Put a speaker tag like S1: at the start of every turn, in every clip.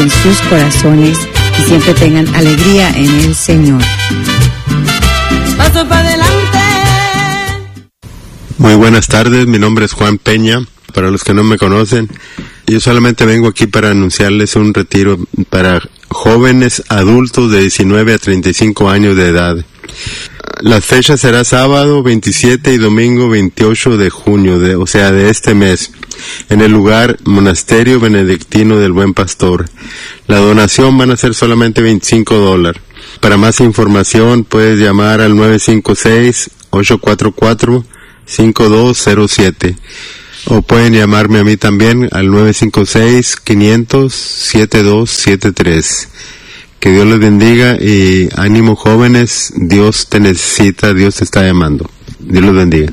S1: en sus corazones y siempre tengan alegría en el Señor.
S2: Paso para adelante.
S3: Muy buenas tardes, mi nombre es Juan Peña. Para los que no me conocen, yo solamente vengo aquí para anunciarles un retiro para jóvenes adultos de 19 a 35 años de edad. Las fechas será sábado 27 y domingo 28 de junio, de este mes, en el lugar Monasterio Benedictino del Buen Pastor. La donación van a ser solamente $25. Para más información puedes llamar al 956-844-5207 o pueden llamarme a mí también al 956-500-7273. Que Dios les bendiga y ánimo jóvenes, Dios te necesita, Dios te está llamando. Dios los bendiga.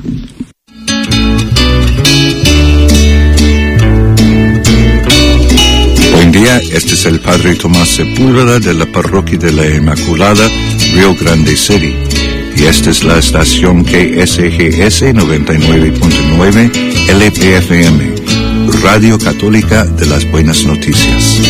S4: Buen día, este es el Padre Tomás Sepúlveda de la Parroquia de la Inmaculada, Rio Grande City. Y esta es la estación KSGS 99.9 LPFM, Radio Católica de las Buenas Noticias.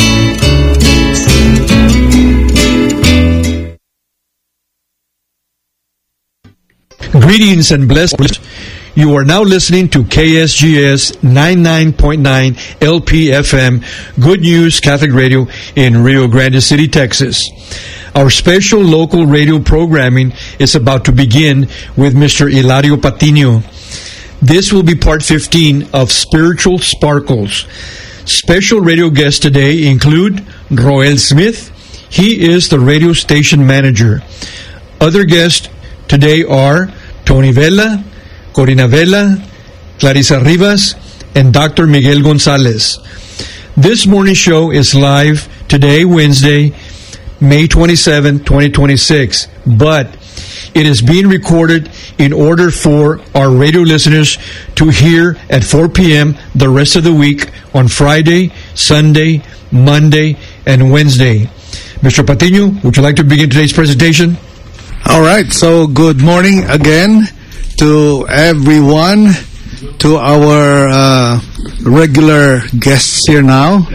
S5: Greetings and blessings. You are now listening to KSGS 99.9 LPFM, Good News Catholic Radio in Rio Grande City, Texas. Our special local radio programming is about to begin with Mr. Hilario Patiño. This will be part 15 of Spiritual Sparkles. Special radio guests today include Roel Smith. He is the radio station manager. Other guests today are Tony Vela, Corina Vela, Clarissa Rivas, and Dr. Miguel Gonzalez. This morning's show is live today, Wednesday, May 27, 2026, but it is being recorded in order for our radio listeners to hear at 4 p.m. the rest of the week on Friday, Sunday, Monday, and Wednesday. Mr. Patiño, would you like to begin today's presentation?
S6: All right, so good morning again to everyone, to our regular guests here now.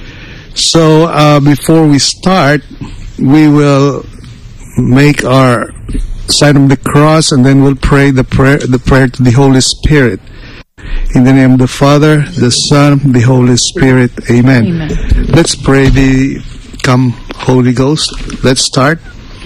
S6: So before we start, we will make our sign of the cross, and then we'll pray the prayer to the Holy Spirit. In the name of the Father, the Son, the Holy Spirit. Amen. Amen. Let's pray the Come Holy Ghost. Let's start.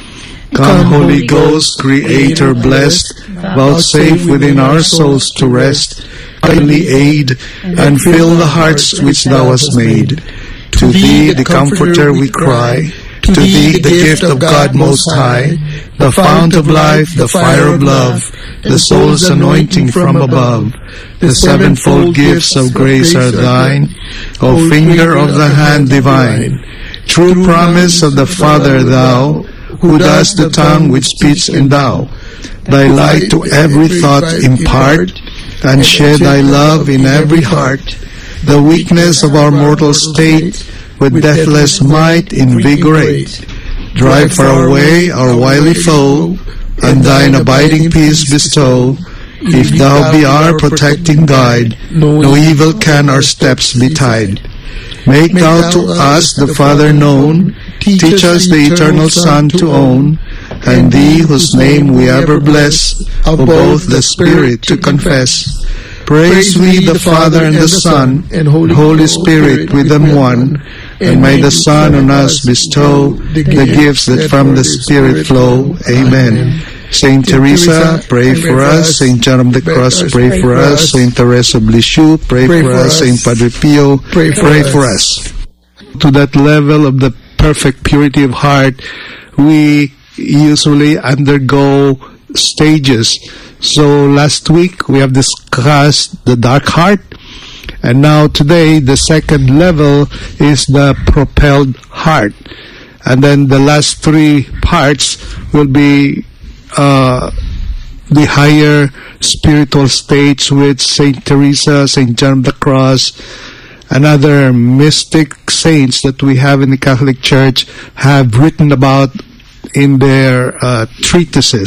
S6: Come, Holy Ghost, Creator blessed, vouchsafe within our souls to rest, kindly aid, and fill the hearts which Thou hast made. To Thee, the Comforter, we cry, to Thee, the gift of God Most High, the fount of life, the fire of love, the soul's anointing from above. The sevenfold gifts of grace are Thine, O finger of the hand divine, true promise of the Father Thou, who does the tongue with speech endow. Thy light to every thought impart, and shed Thy love in every heart. The weakness of our mortal state with deathless might invigorate. Drive far away our wily foe, and Thine abiding peace bestow. If Thou be our protecting guide, no evil can our steps betide. Make Thou to us the Father known, teach us the eternal Son to own, and Thee whose name we ever bless, of both the Spirit to confess. Praise we the Father and the Son, and Holy Spirit with them one, and may the Son on us bestow the gifts that from the Spirit flow. Amen. Saint Teresa, pray for us. Saint John of the Cross, pray for us. Saint Teresa of Lisieux, pray for us. Saint Padre Pio, pray for us. To that level of the perfect purity of heart, we usually undergo stages. So last week we have discussed the dark heart, and now today the second level is the propelled heart. And then the last three parts will be the higher spiritual states, which Saint Teresa, Saint John of the Cross, and other mystic saints that we have in the Catholic Church have written about in their treatises.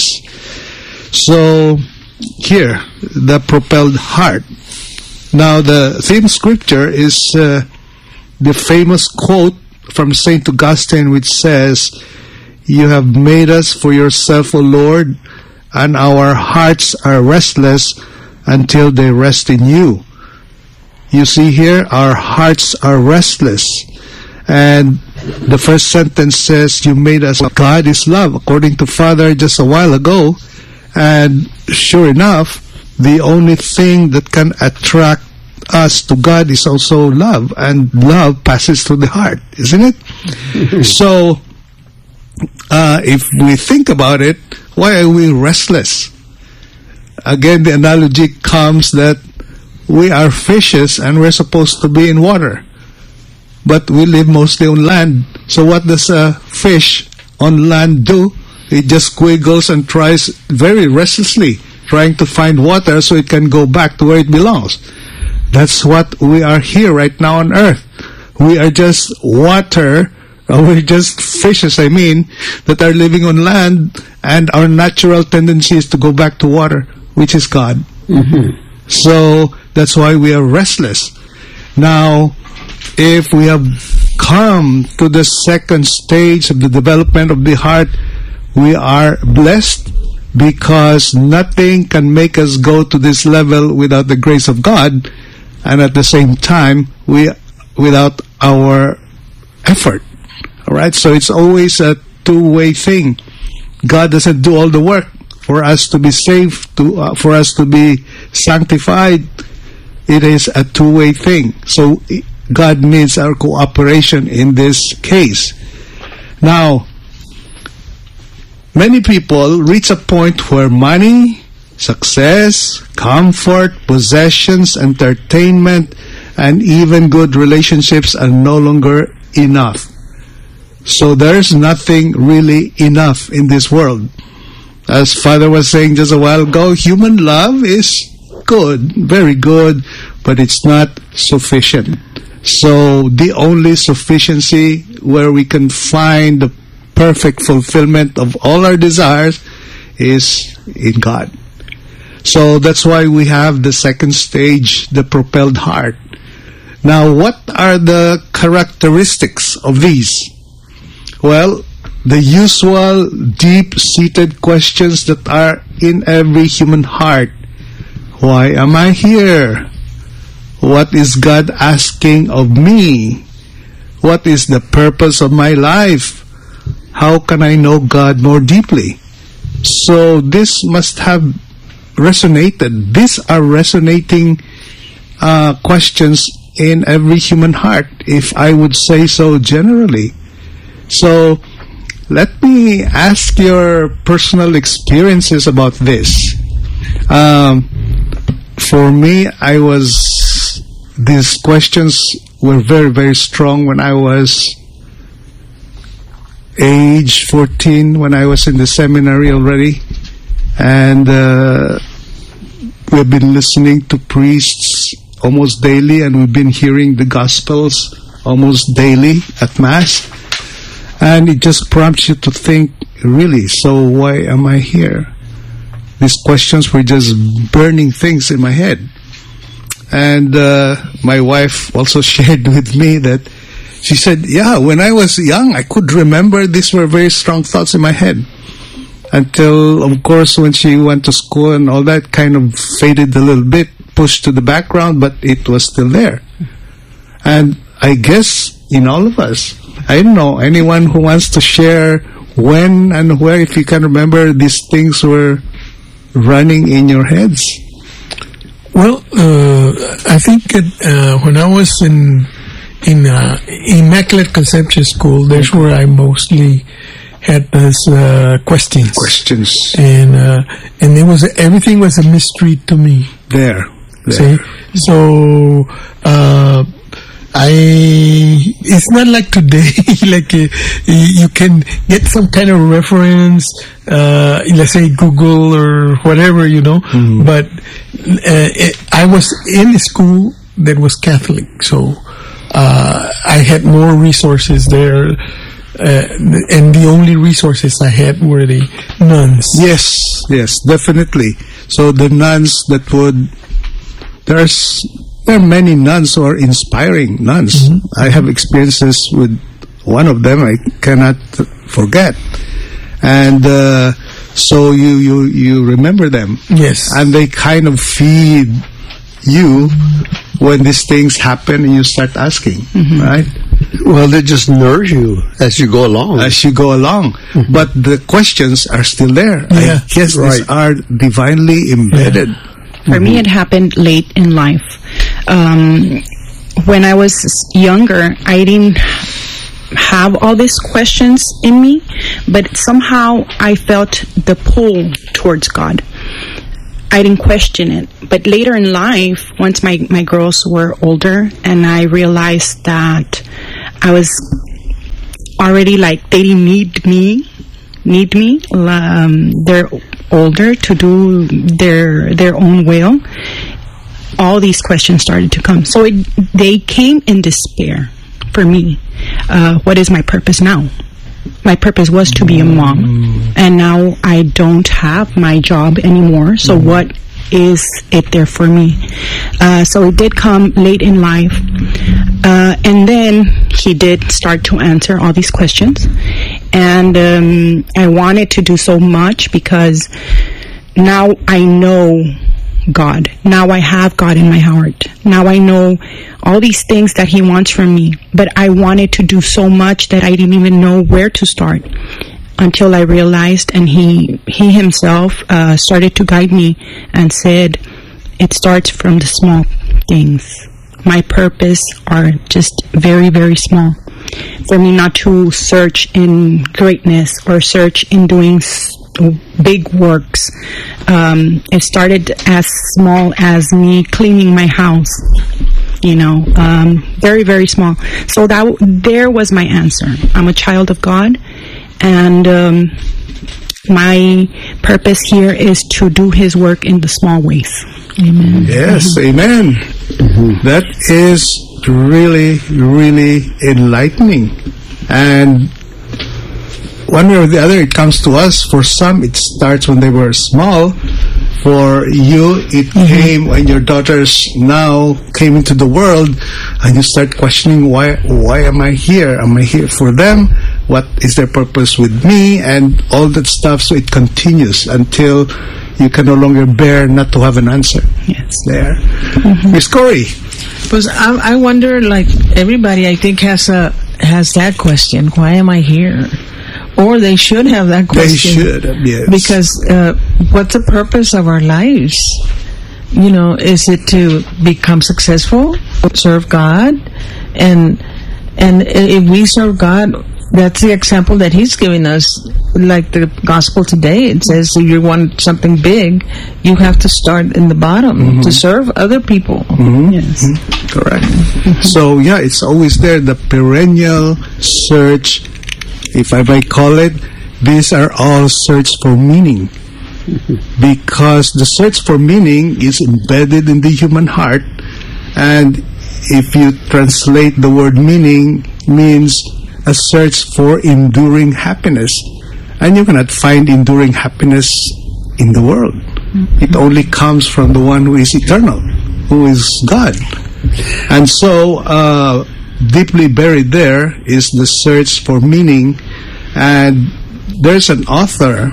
S6: So here, the propelled heart. Now the theme scripture is the famous quote from St. Augustine, which says, "You have made us for yourself, O Lord, and our hearts are restless until they rest in you." You see here, our hearts are restless. And the first sentence says, "You made us." God is love, according to Father just a while ago. And sure enough, the only thing that can attract us to God is also love. And love passes through the heart, isn't it? So, if we think about it, why are we restless? Again, the analogy comes that we are fishes and we're supposed to be in water. But we live mostly on land. So what does a fish on land do? It just squiggles and tries very restlessly, trying to find water so it can go back to where it belongs. That's what we are here right now on earth. We are just water, or we're just fishes, that are living on land, and our natural tendency is to go back to water, which is God. So that's why we are restless. Now, if we have come to the second stage of the development of the heart, we are blessed, because nothing can make us go to this level without the grace of God, and at the same time, without our effort. All right, so it's always a two-way thing. God doesn't do all the work for us to be saved, for us to be sanctified. It is a two-way thing. So God needs our cooperation in this case. Now, many people reach a point where money, success, comfort, possessions, entertainment, and even good relationships are no longer enough. So there's nothing really enough in this world. As Father was saying just a while ago, human love is good, very good, but it's not sufficient. So the only sufficiency where we can find the perfect fulfillment of all our desires is in God. So that's why we have the second stage, the propelled heart. Now, what are the characteristics of these? Well, the usual deep-seated questions that are in every human heart. Why am I here? What is God asking of me? What is the purpose of my life? How can I know God more deeply? So this must have resonated. These are resonating questions in every human heart, if I would say so generally. So let me ask your personal experiences about this. For me, these questions were very, very strong when I was age 14, when I was in the seminary already. And we've been listening to priests almost daily, and we've been hearing the Gospels almost daily at Mass. And it just prompts you to think, really, so why am I here? These questions were just burning things in my head. And my wife also shared with me that she said, yeah, when I was young, I could remember these were very strong thoughts in my head. Until, of course, when she went to school and all that kind of faded a little bit, pushed to the background, but it was still there. And I guess in all of us, I don't know, anyone who wants to share when and where, if you can remember, these things were running in your heads?
S2: Well, I think when I was in Immaculate Conception School, that's where I mostly had those questions. And it was, everything was a mystery to me.
S6: There.
S2: See? So, it's not like today, like you can get some kind of reference, let's say Google or whatever, but I was in a school that was Catholic, so I had more resources there, and the only resources I had were the nuns.
S6: Yes, definitely. So the nuns that would, there are many nuns who are inspiring nuns. I have experiences with one of them I cannot forget. And so you remember them.
S2: Yes.
S6: And they kind of feed you when these things happen and you start asking, right?
S7: Well, they just nourish you as you go along.
S6: But the questions are still there.
S2: Yeah.
S6: I guess these are divinely embedded.
S8: For me, it happened late in life. When I was younger, I didn't have all these questions in me, but somehow I felt the pull towards God. I didn't question it. But later in life, once my girls were older, and I realized that I was already like, they didn't need me. They're older to do their own will. All these questions started to come. So they came in despair for me. What is my purpose now? My purpose was to be a mom, and now I don't have my job anymore. So what is it there for me? So it did come late in life, and then he did start to answer all these questions, and I wanted to do so much because now I know God. Now I have God in my heart. Now I know all these things that he wants from me. But I wanted to do so much that I didn't even know where to start until I realized, and he himself started to guide me and said, it starts from the small things. My purpose are just very, very small. For me not to search in greatness or search in doing big works. It started as small as me cleaning my house, very, very small. So there was my answer. I'm a child of God, and my purpose here is to do his work in the small ways. Amen.
S6: Yes, amen. That is really, really enlightening. And one way or the other, it comes to us. For some, it starts when they were small. For you, it came when your daughters now came into the world, and you start questioning, why am I here? Am I here for them? What is their purpose with me? And all that stuff. So it continues until you can no longer bear not to have an answer.
S8: Yes.
S6: There. Miss Corey.
S9: Because I wonder, like everybody, I think has that question: why am I here? Or they should have that question.
S6: They should, yes.
S9: Because what's the purpose of our lives? Is it to become successful, serve God, and if we serve God, that's the example that He's giving us. Like the gospel today, it says if you want something big, you have to start in the bottom to serve other people.
S8: Yes,
S6: correct. So yeah, it's always there. The perennial search, if I may call it, these are all search for meaning. Because the search for meaning is embedded in the human heart, and if you translate the word meaning, means a search for enduring happiness. And you cannot find enduring happiness in the world. It only comes from the one who is eternal, who is God. And so, deeply buried there is the search for meaning. And there's an author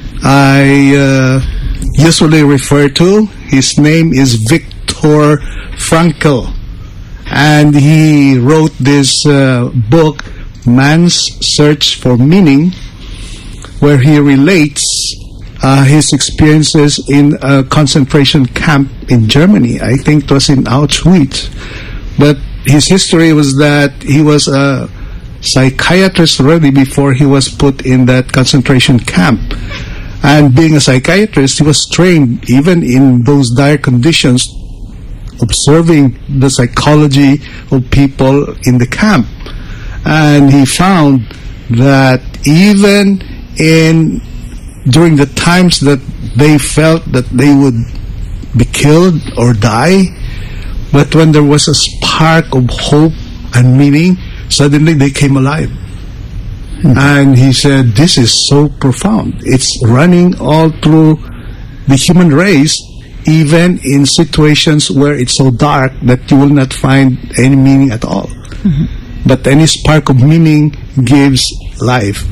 S6: I usually refer to. His name is Viktor Frankl, and he wrote this book, Man's Search for Meaning, where he relates his experiences in a concentration camp in Germany. I think it was in Auschwitz. But his history was that he was a psychiatrist already before he was put in that concentration camp. And being a psychiatrist, he was trained even in those dire conditions, observing the psychology of people in the camp. And he found that even during the times that they felt that they would be killed or die, but when there was a spark of hope and meaning, suddenly they came alive. And he said, this is so profound. It's running all through the human race, even in situations where it's so dark that you will not find any meaning at all. but any spark of meaning gives life.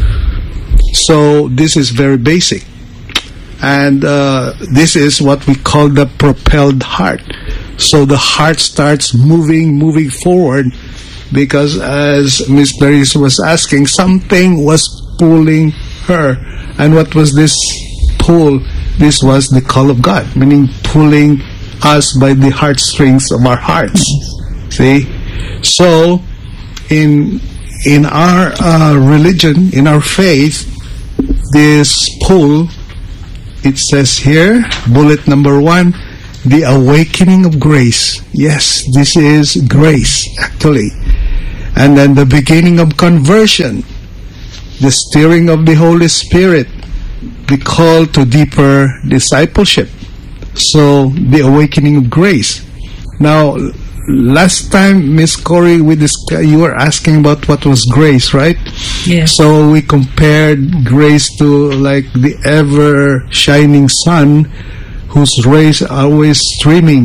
S6: So this is very basic. And this is what we call the propelled heart. So the heart starts moving forward, because as Miss Clarice was asking, something was pulling her. And what was this pull? This was the call of God, meaning pulling us by the heartstrings of our hearts. See? So in our religion, in our faith, this pull, it says here, bullet number 1, the awakening of grace. Yes, this is grace, actually. And then the beginning of conversion, the stirring of the Holy Spirit, the call to deeper discipleship. So, the awakening of grace. Now, last time, Miss Corey, you were asking about what was grace, right?
S9: Yeah.
S6: So we compared grace to like the ever shining sun, whose rays are always streaming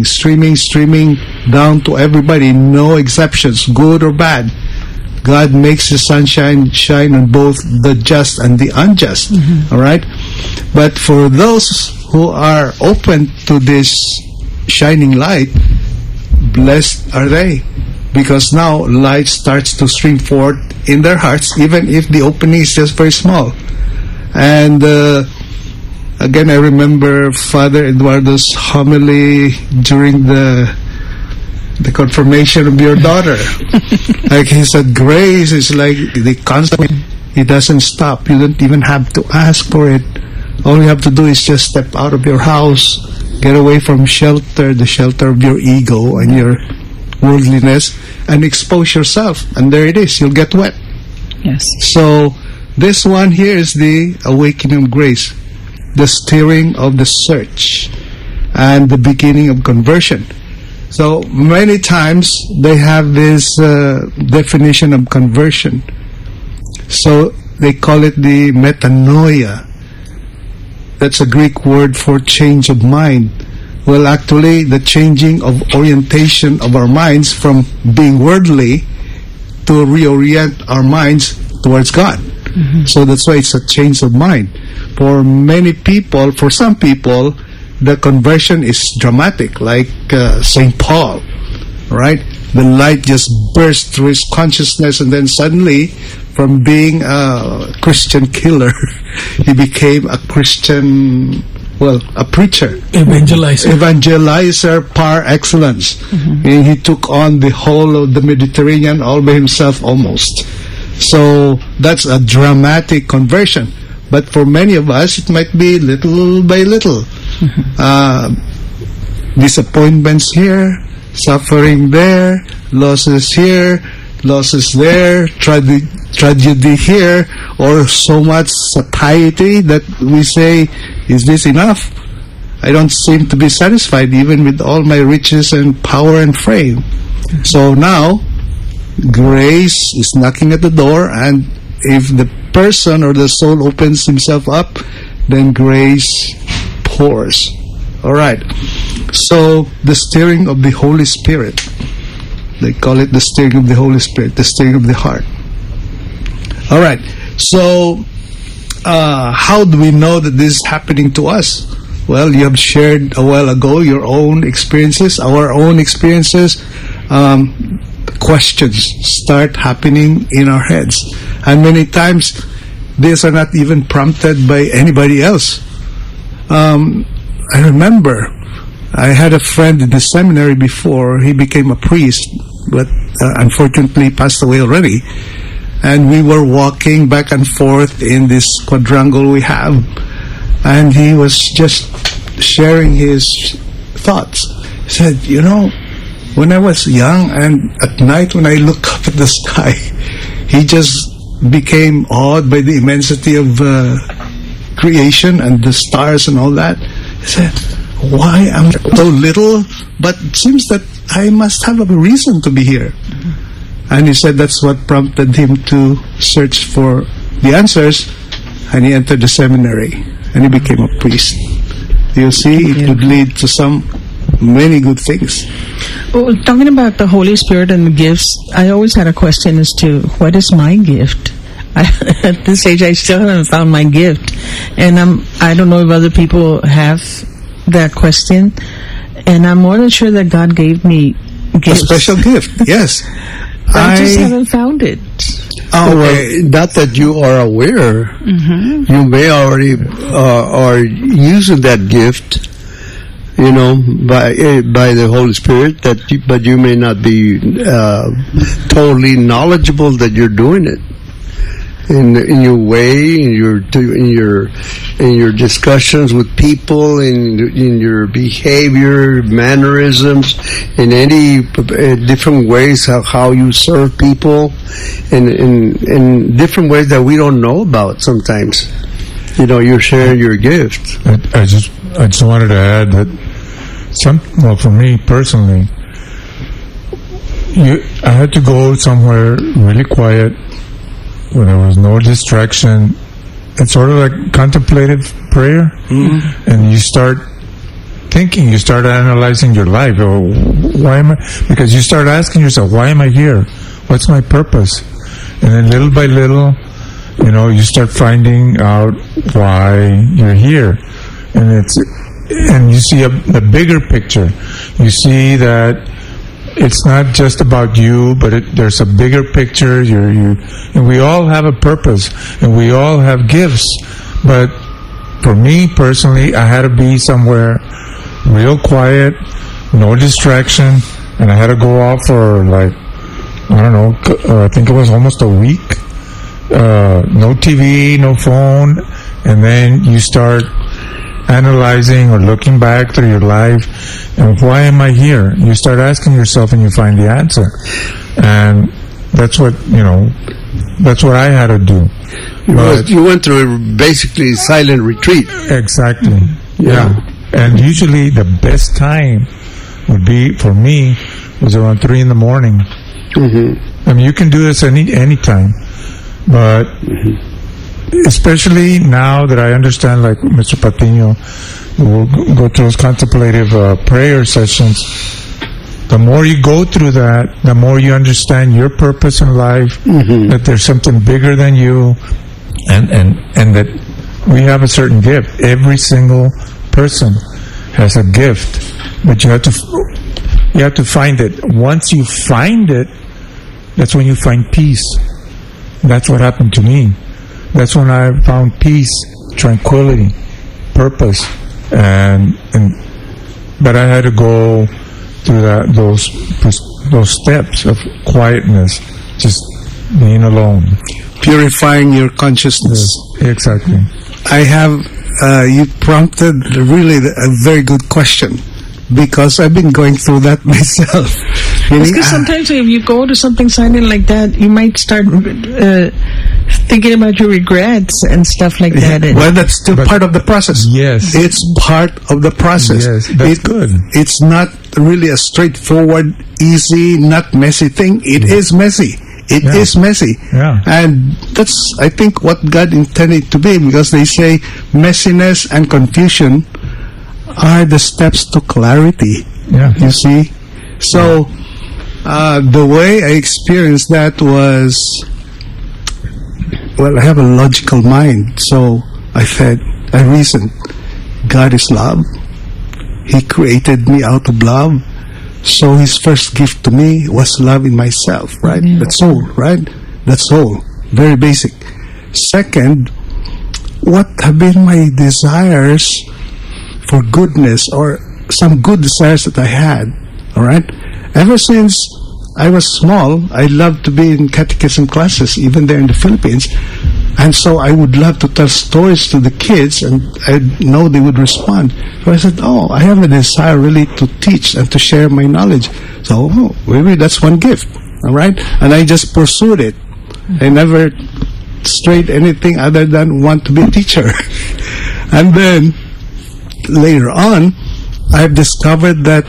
S6: down to everybody, no exceptions, good or bad. God makes the sunshine shine on both the just and the unjust. All right? But for those who are open to this shining light, blessed are they, because now light starts to stream forth in their hearts, even if the opening is just very small. And again, I remember Father Eduardo's homily during the confirmation of your daughter. Like he said, grace is like the constant. It doesn't stop. You don't even have to ask for it. All you have to do is just step out of your house, get away from the shelter of your ego and your worldliness, and expose yourself. And there it is. You'll get wet.
S8: Yes.
S6: So this one here is the awakening of grace, the stirring of the search, and the beginning of conversion. So many times they have this definition of conversion. So they call it the metanoia. That's a Greek word for change of mind. Well, actually, the changing of orientation of our minds from being worldly to reorient our minds towards God. So that's why it's a change of mind. For many people, for some people, the conversion is dramatic, like St. Paul, right? The light just burst through his consciousness, and then suddenly, from being a Christian killer, he became a Christian, a preacher. Evangelizer par excellence. And he took on the whole of the Mediterranean all by himself almost. So that's a dramatic conversion. But for many of us, it might be little by little. Disappointments here, suffering there, losses here, losses there, tragedy here, or so much satiety that we say, is this enough? I don't seem to be satisfied even with all my riches and power and fame. So now, grace is knocking at the door, and if the person or the soul opens himself up, then grace pours. Alright, so the stirring of the Holy Spirit, they call it the stirring of the Holy Spirit, the stirring of the heart. Alright, so how do we know that this is happening to us? Well, you have shared a while ago your own experiences, our own experiences. Questions start happening in our heads, and many times these are not even prompted by anybody else. I remember I had a friend in the seminary before he became a priest, but unfortunately passed away already. And we were walking back and forth in this quadrangle we have, and he was just sharing his thoughts. He said, you know, when I was young and at night when I look up at the sky, he just became awed by the immensity of creation and the stars and all that. He said, why am I so little? But it seems that I must have a reason to be here. And he said that's what prompted him to search for the answers, and he entered the seminary and he became a priest. You see, it would lead to some many good things.
S9: Well, talking about the Holy Spirit and the gifts, I always had a question as to what is my gift? At this age, I still haven't found my gift, and I don't know if other people have that question. And I'm more than sure that God gave me gifts.
S6: A special gift, yes.
S9: I just haven't found it.
S7: Oh, well, not that you are aware.
S8: Mm-hmm.
S7: You may already are using that gift, you know, by the Holy Spirit. But you may not be totally knowledgeable that you're doing it. In your way, in your discussions with people, in your behavior, mannerisms, in any different ways how you serve people, in different ways that we don't know about sometimes. You know, you're sharing your gift.
S10: I just wanted to add that for me personally, I had to go somewhere really quiet, where there was no distraction. It's sort of like contemplative prayer. Mm-hmm. And you start thinking, you start analyzing your life. Why am I? Because you start asking yourself, why am I here? What's my purpose? And then little by little, you know, you start finding out why you're here. And you see a bigger picture. You see that it's not just about you, but there's a bigger picture. And we all have a purpose, and we all have gifts. But for me personally, I had to be somewhere real quiet, no distraction, and I had to go out for I think it was almost a week. No TV, no phone, and then you start analyzing or looking back through your life, and why am I here? You start asking yourself, and you find the answer. And that's what I had to do.
S7: You went through basically silent retreat.
S10: Exactly. Yeah. And usually the best time would be, for me, was around 3 a.m. Mm-hmm. I mean, you can do this any time, but especially now that I understand, like Mr. Patiño will go through those contemplative prayer sessions. The more you go through that, the more you understand your purpose in life, that there's something bigger than you, and that we have a certain gift. Every single person has a gift, but you have to find it. Once you find it, that's when you find peace. That's what happened to me. That's when I found peace, tranquility, purpose, but I had to go through those steps of quietness, just being alone,
S6: purifying your consciousness.
S10: Yes, exactly.
S6: I have you prompted really a very good question, because I've been going through that myself.
S9: Because sometimes if you go to something silent like that, you might start thinking about your regrets and stuff like that.
S6: Well, that's still part of the process.
S10: Yes.
S6: It's part of the process.
S10: Yes, that's good.
S6: It's not really a straightforward, easy, not messy thing. It is messy. It is messy.
S10: Yeah.
S6: And that's, I think, what God intended to be, because they say messiness and confusion are the steps to clarity.
S10: Yeah.
S6: You see? So, the way I experienced that was, well, I have a logical mind. So I reasoned, God is love. He created me out of love. So His first gift to me was love in myself, right?
S9: Yeah.
S6: That's all, right? That's all. Very basic. Second, what have been my desires for goodness, or some good desires that I had, all right? Ever since I was small, I loved to be in catechism classes, even there in the Philippines. And so I would love to tell stories to the kids, and I know they would respond. So I said, I have a desire really to teach and to share my knowledge. So maybe that's one gift, all right? And I just pursued it. I never strayed anything other than want to be a teacher. And then later on, I've discovered that,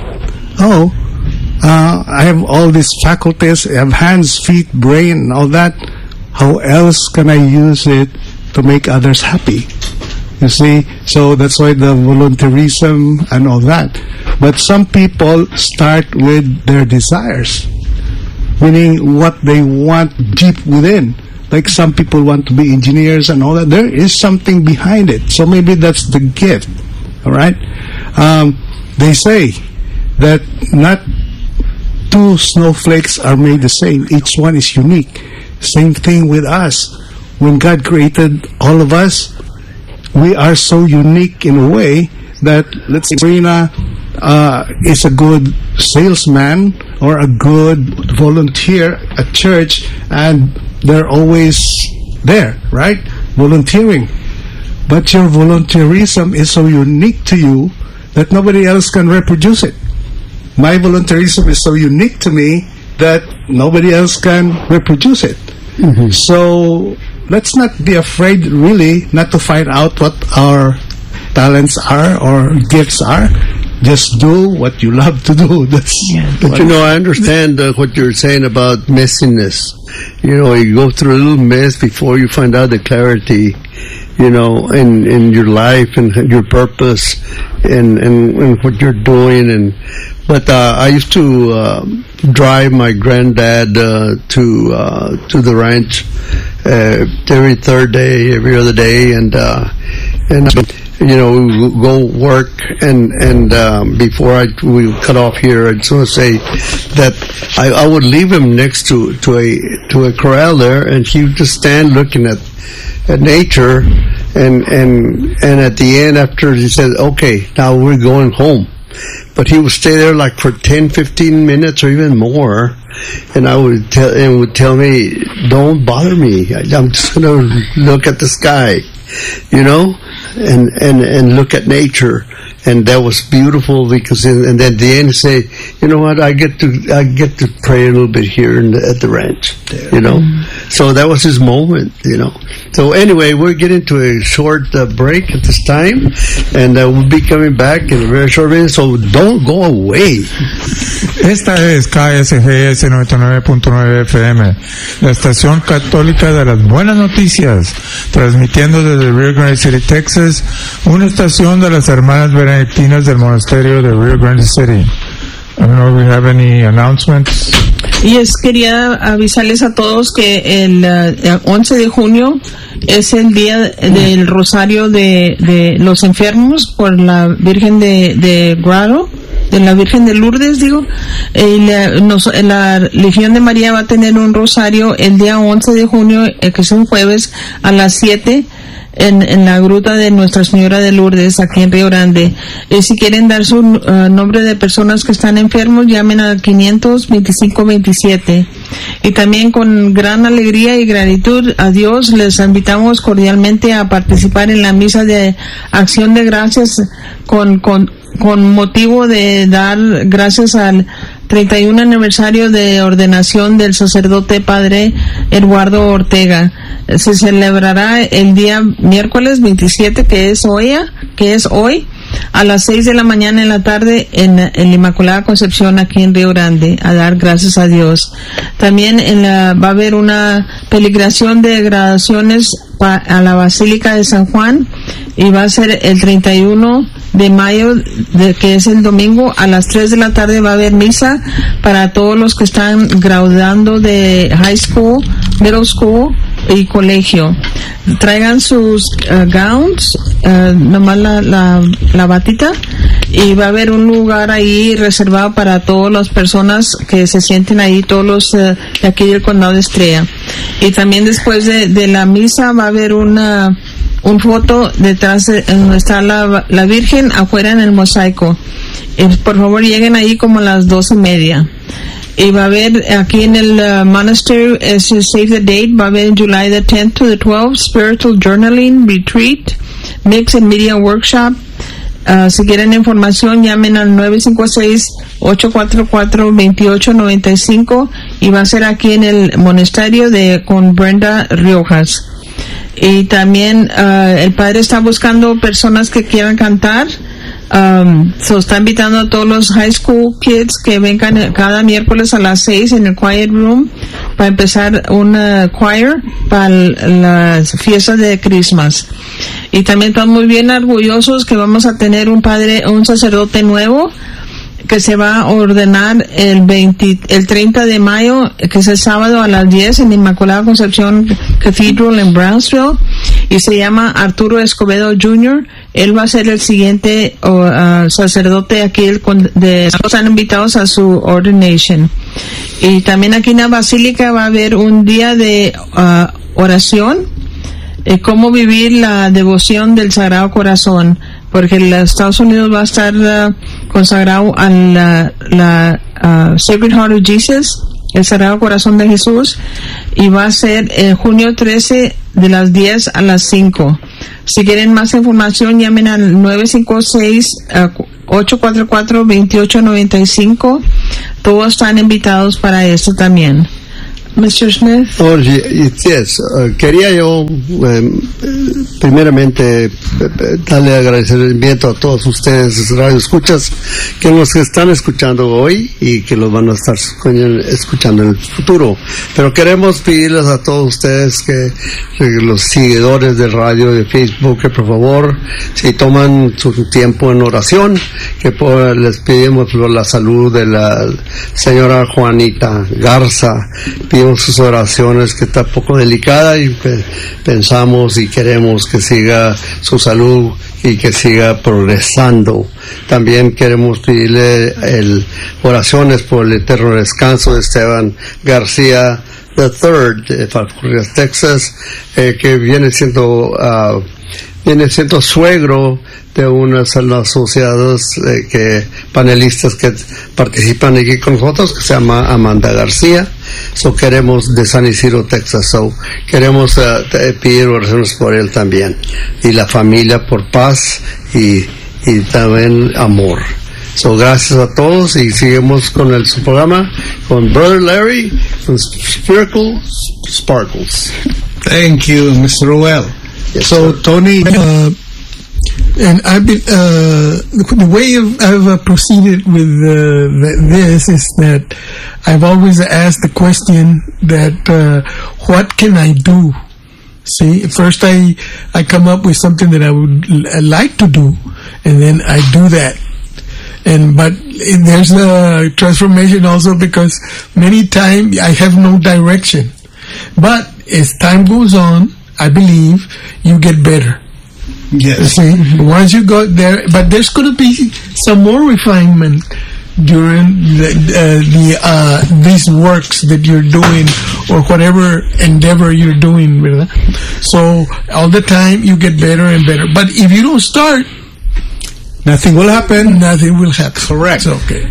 S6: I have all these faculties, I have hands, feet, brain, and all that. How else can I use it to make others happy? You see? So that's why the volunteerism and all that. But some people start with their desires, meaning what they want deep within. Like some people want to be engineers and all that. There is something behind it. So maybe that's the gift. All right? They say that not two snowflakes are made the same. Each one is unique. Same thing with us. When God created all of us, we are so unique in a way that, let's say, Rina is a good salesman or a good volunteer at church, and they're always there, right? Volunteering. But your volunteerism is so unique to you that nobody else can reproduce it. My volunteerism is so unique to me that nobody else can reproduce it. Mm-hmm. So let's not be afraid, really, not to find out what our talents are or gifts are. Just do what you love to do. But
S7: I understand what you're saying about messiness. You go through a little mess before you find out the clarity, in your life and your purpose and what you're doing. But I used to drive my granddad to the ranch every third day, every other day, and we would go work, and before we cut off here, I just want to say that I would leave him next to a corral there, and he would just stand looking at nature, and at the end, after he said, "Okay, now we're going home," but he would stay there like for 10-15 minutes or even more, and would tell me, "Don't bother me. I'm just going to look at the sky," and look at nature. And that was beautiful, because and then at the end say, "You know what? I get to pray a little bit here at the ranch." So that was his moment. So anyway, we're getting to a short break at this time, and we'll be coming back in a very short minute. So don't go away.
S10: Esta es KSGS 99.9 FM, la estación católica de las buenas noticias, transmitiendo desde Rio Grande City, Texas, una estación de las hermanas benedictinas del monasterio de Rio Grande City. I don't know if we have any announcements.
S9: Quería avisarles a todos que el 11 de junio es el día del Rosario de los enfermos por la Virgen de Guaro, de la Virgen de Lourdes, la Legión de María va a tener un rosario el día 11 de junio, que es un jueves, a las 7 en la gruta de Nuestra Señora de Lourdes, aquí en Río Grande. Si quieren dar su nombre de personas que están enfermos, llamen al 500-2527. Y también con gran alegría y gratitud a Dios, les invitamos cordialmente a participar en la misa de acción de gracias con motivo de dar gracias al 31 aniversario de ordenación del sacerdote padre Eduardo Ortega. Se celebrará el día miércoles 27, que es hoy, a las 6 de la mañana en la tarde en la Inmaculada Concepción, aquí en Río Grande, a dar gracias a Dios. También va a haber una peregrinación de graduaciones a la Basílica de San Juan, y va a ser el 31 de mayo, que es el domingo, a las 3 de la tarde va a haber misa para todos los que están graduando de high school, middle school y colegio. Traigan sus gowns, nomás la batita, y va a haber un lugar ahí reservado para todas las personas que se sienten ahí, todos los de aquí del condado de Estrella. Y también después de la misa va a haber un foto detrás donde está la Virgen, afuera en el mosaico. Por favor, lleguen ahí como a las 2:30. Y va a haber aquí en el monastery, save the date, va a haber en July the 10th to the 12th, Spiritual Journaling Retreat, Mix and Media Workshop. Si quieren información, llamen al 956-844-2895, y va a ser aquí en el monasterio con Brenda Riojas. Y también el padre está buscando personas que quieran cantar. Está invitando a todos los high school kids que vengan cada miércoles a las 6 en el Quiet Room para empezar una choir para las fiestas de Christmas. Y también estamos muy bien orgullosos que vamos a tener un sacerdote nuevo. que se va a ordenar el 30 de mayo, que es el sábado a las 10 en Inmaculada Concepción Cathedral en Brownsville, y se llama Arturo Escobedo Jr. Él va a ser el siguiente sacerdote aquí, están invitados a su ordination. Y también aquí en la Basílica va a haber un día de oración, cómo vivir la devoción del Sagrado Corazón, porque en los Estados Unidos va a estar consagrado a la Sacred Heart of Jesus, el Sagrado Corazón de Jesús, y va a ser junio 13 de las 10 a las 5. Si quieren más información, llamen al 956-844-2895. Todos están invitados para esto también. Mr. Smith.
S7: Oh, yes. Quería yo primeramente darle agradecimiento a todos ustedes, radioescuchas, que nos están escuchando hoy y que los van a estar escuchando en el futuro. Pero queremos pedirles a todos ustedes que los seguidores de radio, de Facebook, que por favor, si toman su tiempo en oración, que les pedimos por la salud de la señora Juanita Garza. Sus oraciones, que está un poco delicada, y pensamos y queremos que siga su salud y que siga progresando. También queremos pedirle oraciones por el eterno descanso de Esteban García III de Falfurrias, Texas, que viene siendo suegro de unas asociados panelistas que participan aquí con nosotros, que se llama Amanda García. Queremos de San Isidro, Texas. Queremos pedir oraciones por él también, y la familia, por paz y también amor. Gracias a todos, y seguimos con su programa con Brother Larry con Spherical Sparkles.
S6: Thank you, Mr. Ruel.
S7: Yes,
S6: so,
S7: sir.
S6: Tony,
S2: and I've been the way I've proceeded with this is that I've always asked the question that what can I do? See, first I come up with something that I would like to do, and then I do that. But there's a transformation also, because many times I have no direction. But as time goes on, I believe you get better.
S6: yes.
S2: See, once you go there, but there's going to be some more refinement during these works that you're doing, or whatever endeavor you're doing, ¿verdad? So all the time you get better and better. But if you don't start,
S6: Nothing will happen.
S2: nothing will happen.
S6: Correct.
S2: It's okay.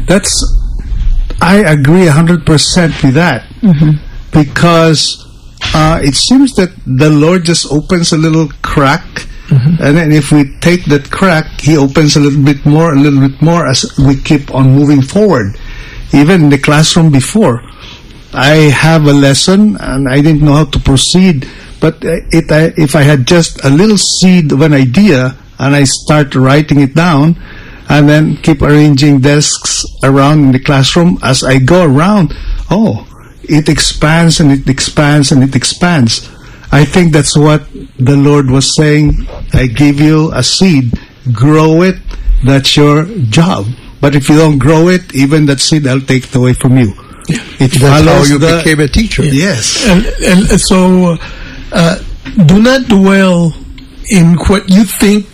S6: I agree 100% with that. Because it seems that the Lord just opens a little crack, and then if we take that crack, He opens a little bit more as we keep on moving forward. Even in the classroom before, I have a lesson and I didn't know how to proceed, but if I had just a little seed of an idea and I start writing it down and then keep arranging desks around in the classroom, as I go around, it expands and it expands and it expands. I think that's what the Lord was saying. I give you a seed, grow it, that's your job. But if you don't grow it, even that seed, I'll take it away from you. It
S7: That's how
S6: follows
S7: you
S6: the-
S7: became a teacher.
S6: Yes.
S2: And so do not dwell in what you think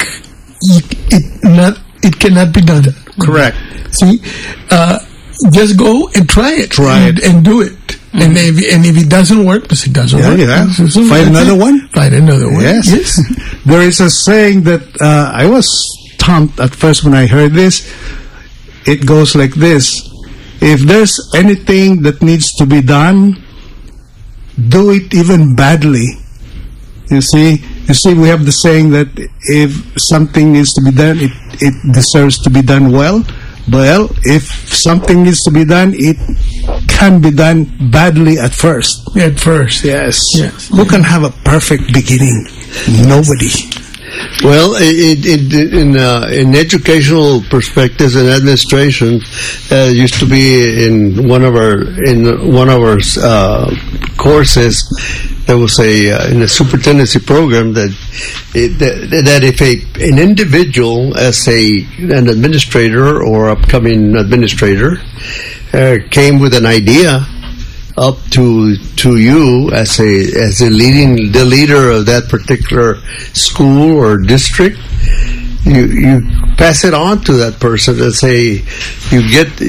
S2: it cannot be done.
S6: Correct.
S2: See, just go and try it.
S6: Try it.
S2: and do it. And if it doesn't work, it doesn't work.
S6: Yeah.
S2: So
S6: Find
S2: that's
S6: another
S2: it.
S6: one.
S2: Find another one.
S6: Yes. There is a saying that I was stumped at first when I heard this. It goes like this: if there's anything that needs to be done, do it even badly. You see, we have the saying that if something needs to be done, it deserves to be done well. Well, if something needs to be done, it can be done badly at first.
S2: At first.
S6: Yes.
S2: Yes.
S6: Who can have a perfect beginning? Nobody.
S7: Well, in educational perspectives and administration, used to be in one of our courses. there was in a superintendency program that if an individual as an administrator or upcoming administrator came with an idea up to you as the leader of that particular school or district, you pass it on to that person and say, if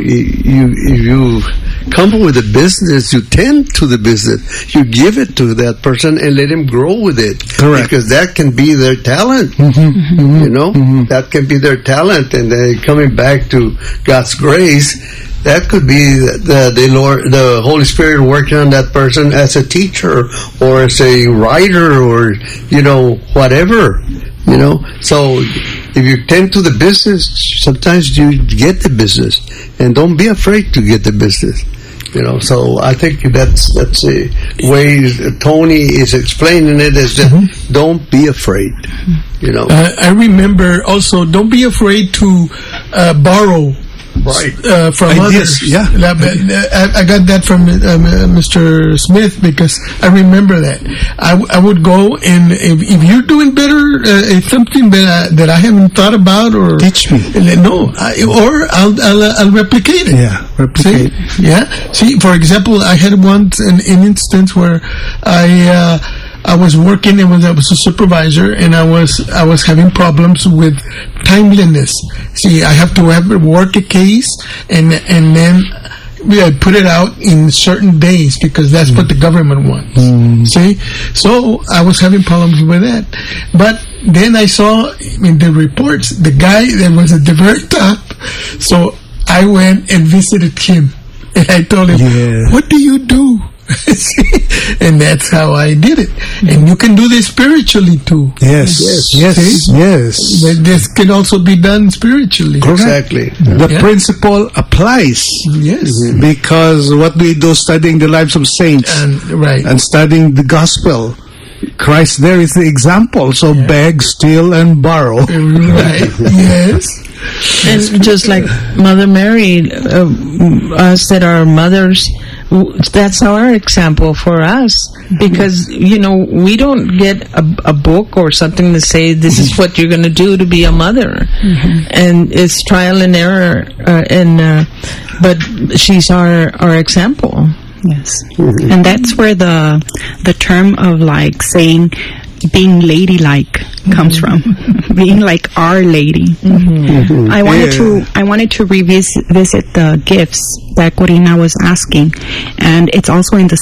S7: you come up with a business, you tend to the business, you give it to that person and let him grow with it.
S6: Correct.
S7: Because that can be their talent. That can be their talent, and then coming back to God's grace, that could be the Holy Spirit working on that person as a teacher or as a writer or whatever. So if you tend to the business, sometimes you get the business, and don't be afraid to get the business. So I think that's a way Tony is explaining it, is that don't be afraid.
S2: I remember also, don't be afraid to borrow.
S7: Right.
S2: From others.
S6: Yeah.
S2: I got that from Mr. Smith, because I remember that. I would go, and if you're doing better, it's something that I haven't thought about, or
S6: teach me.
S2: Or I'll replicate it.
S6: Yeah, replicate.
S2: See, for example, I had once an instance where I was working, and I was a supervisor, and I was having problems with timeliness. See, I have to work a case, and then I put it out in certain days, because that's what the government wants. See, so I was having problems with that. But then I saw in the reports the guy that was at the very top, so I went and visited him, and I told him, "What do you do?" And that's how I did it. And you can do this spiritually too.
S6: Yes.
S2: This can also be done spiritually.
S7: Exactly.
S6: The principle applies.
S2: Yes.
S6: Because what we do, studying the lives of saints and studying the gospel, Christ there is the example. So beg, steal, and borrow.
S2: Right. Yes.
S9: And just like Mother Mary said, our mothers, that's our example for us, because we don't get a book or something to say this is what you're going to do to be a mother, and it's trial and error, but she's our example.
S8: Yes. And that's where the term of saying being ladylike comes from. Being like Our Lady. I wanted to revisit the gifts that Corina was asking, and it's also in the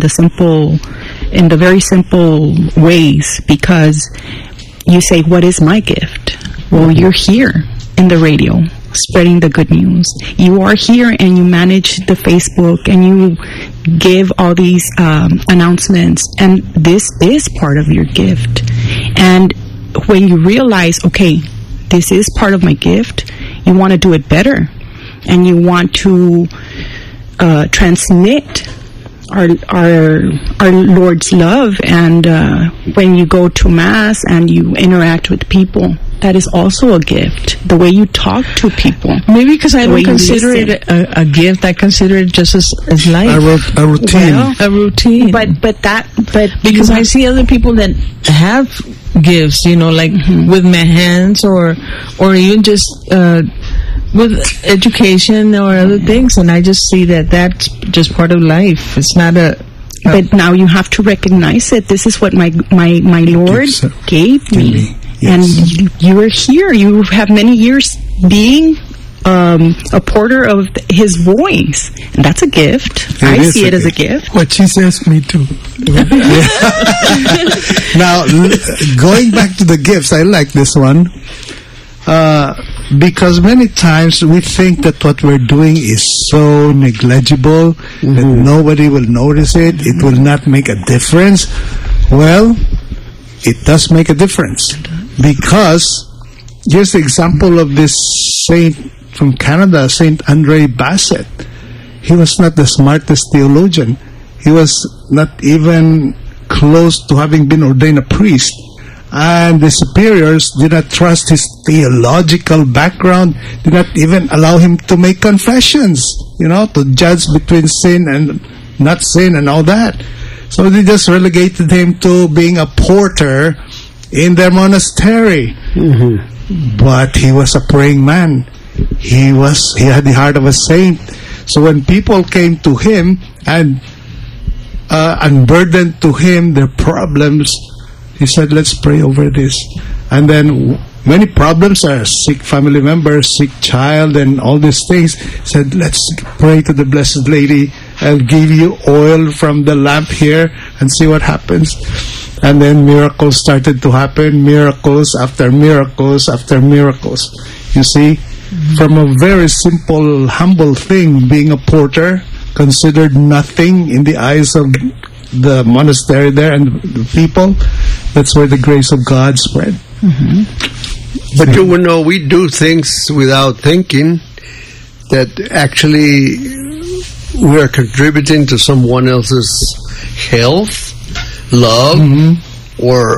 S8: very simple ways, because you say, what is my gift? Well, you're here in the radio spreading the good news. You are here and you manage the Facebook and you give all these announcements, and this is part of your gift. And when you realize, okay, this is part of my gift, you want to do it better, and you want to transmit our Lord's love. And when you go to Mass and you interact with people, that is also a gift. The way you talk to people.
S9: Maybe because I don't consider it a gift, I consider it just as life.
S6: A routine.
S9: Well, a routine.
S8: But
S9: because I see other people that have gifts, with my hands, or even just with education or other things, and I just see that that's just part of life. It's not
S8: but now you have to recognize it. This is what my Lord gave me. Yes. And you are here. You have many years being a porter of His voice, and that's a gift. I see it as a gift.
S2: What she says, me too.
S6: Now, going back to the gifts, I like this one. Because many times we think that what we're doing is so negligible that nobody will notice it. It will not make a difference. Well, it does make a difference, because here's the example of this saint from Canada, Saint Andre Bassett. He was not the smartest theologian. He was not even close to having been ordained a priest. And the superiors did not trust his theological background, did not even allow him to make confessions, to judge between sin and not sin and all that. So they just relegated him to being a porter in their monastery. But he was a praying man. He had the heart of a saint. So when people came to him and unburdened to him their problems, he said, let's pray over this. And then many problems are sick family members, sick child, and all these things. He said, let's pray to the Blessed Lady. I'll give you oil from the lamp here and see what happens. And then miracles started to happen, miracles after miracles after miracles. You see, from a very simple, humble thing, being a porter, considered nothing in the eyes of the monastery there and the people, that's where the grace of God spread.
S7: But you know, we do things without thinking that actually we are contributing to someone else's health, love, or